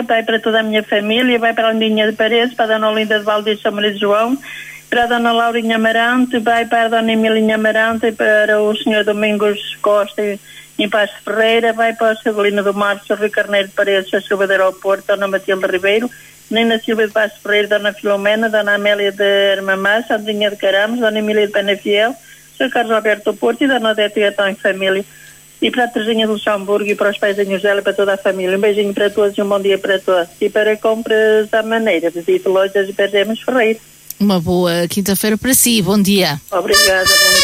vai para toda a minha família, vai para a Lindinha de Paredes, para a Dona Olinda de Valdir São Maria de João, para a Dona Laurinha Amarante, vai para a Dona Emilinha Amarante, para o Sr. Domingos Costa em Paz de Ferreira, vai para a Sabalina do Mar, Sr. Rio Carneiro de Paredes, a Silva de Aeroporto, Dona Matilde Ribeiro, Nina Silva de Paz de Ferreira, Dona Filomena, Dona Amélia de Armamás, Sandrinha de Caramos, Dona Emília de Penafiel, Sr. Carlos Alberto do Porto e Dona Odete Gatão em família. E para a Terezinha do Luxemburgo e para os paizinhos dela e para toda a família. Um beijinho para todos e um bom dia para todos. E para compras à maneira, visite lojas e Pergemos Ferreira. Uma boa quinta-feira para si. Bom dia. Obrigada, bom dia.